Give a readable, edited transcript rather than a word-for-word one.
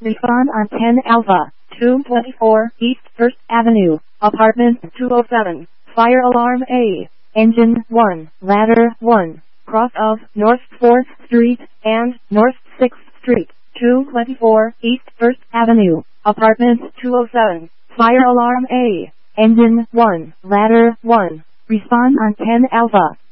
Respond on 10 Alpha, 224 East 1st Avenue, Apartment 207, Fire Alarm A, Engine 1, Ladder 1, cross of North 4th Street and North 6th Street, 224 East 1st Avenue, Apartment 207, Fire Alarm A, Engine 1, Ladder 1. Respond on 10 Alpha.